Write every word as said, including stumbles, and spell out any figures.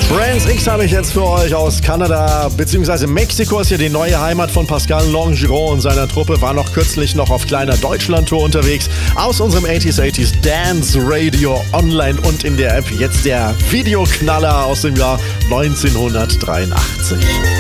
Brands X habe ich jetzt für euch aus Kanada, beziehungsweise Mexiko ist ja die neue Heimat von Pascal Longeron und seiner Truppe, war noch kürzlich noch auf kleiner Deutschland-Tour unterwegs. Aus unserem achtziger achtziger Dance Radio online und in der App jetzt der Videoknaller aus dem Jahr neunzehnhundertdreiundachtzig.